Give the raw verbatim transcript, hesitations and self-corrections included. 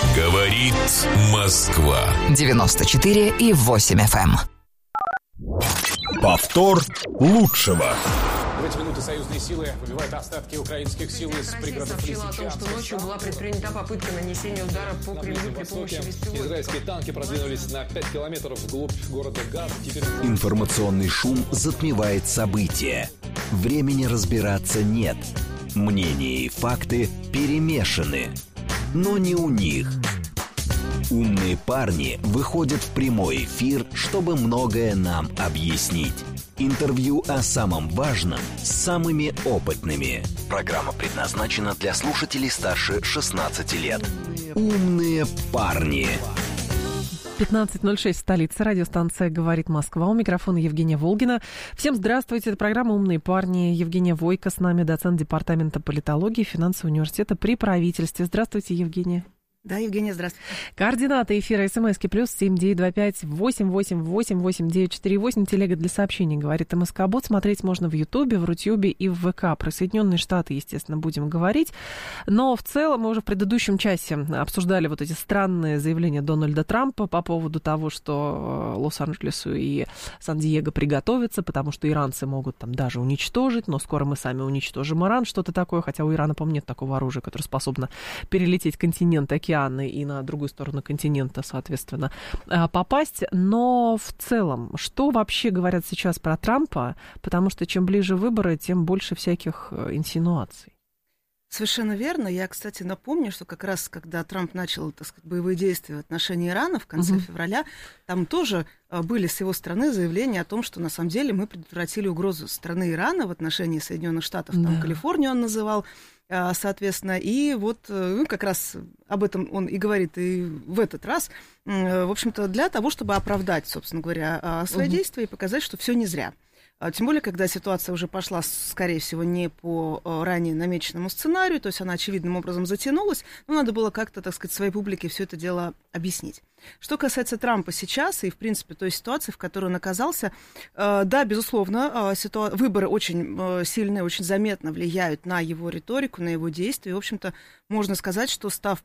Говорит Москва. девяносто четыре и восемь эф эм. Повтор лучшего. В эти минуты союзные силы выбивают остатки украинских сил из пригородов сообщила о том, что ночью была предпринята попытка нанесения удара по Кремлю при помощи беспилотников. Израильские танки продвинулись на пять километров вглубь города Газ. Теперь... Информационный шум затмевает события. Времени разбираться нет. Мнения и факты перемешаны. Но не у них. Умные парни выходят в прямой эфир, чтобы многое нам объяснить. Интервью о самом важном с самыми опытными. Программа предназначена для слушателей старше шестнадцати лет. Умные парни. пятнадцать ноль шесть в столице. Радиостанция «Говорит Москва». У микрофона Евгения Волгина. Всем здравствуйте. Это программа «Умные парни». Евгения Войко с нами, доцент департамента политологии финансового университета при правительстве. Здравствуйте, Евгения. Да, Евгения, здравствуйте. Координаты эфира СМСки плюс семь девять два пять восемь восемь восемь восемь девять четыре восемь. Телега для сообщений «Говорит МСК-бот». Смотреть можно в Ютубе, в Рутюбе и в ВК. Про Соединенные Штаты, естественно, будем говорить. Но в целом мы уже в предыдущем часе обсуждали вот эти странные заявления Дональда Трампа по поводу того, что Лос-Анджелесу и Сан-Диего приготовятся, потому что иранцы могут там даже уничтожить, но скоро мы сами уничтожим Иран, что-то такое. Хотя у Ирана, по-моему, нет такого оружия, которое способно перелететь континент, океан и на другую сторону континента, соответственно, попасть. Но в целом, что вообще говорят сейчас про Трампа? Потому что чем ближе выборы, тем больше всяких инсинуаций. Совершенно верно. Я, кстати, напомню, что как раз когда Трамп начал, так сказать, боевые действия в отношении Ирана в конце угу. февраля, там тоже были с его стороны заявления о том, что на самом деле мы предотвратили угрозу со стороны Ирана в отношении Соединенных Штатов. Там да. Калифорнию он называл, соответственно, и вот ну, как раз об этом он и говорит и в этот раз, в общем-то, для того, чтобы оправдать, собственно говоря, свои угу. действия и показать, что все не зря. Тем более, когда ситуация уже пошла, скорее всего, не по ранее намеченному сценарию, то есть она очевидным образом затянулась, но надо было как-то, так сказать, своей публике все это дело объяснить. Что касается Трампа сейчас и, в принципе, той ситуации, в которой он оказался, да, безусловно, ситуа- выборы очень сильно, очень заметно влияют на его риторику, на его действия. И, в общем-то, можно сказать, что став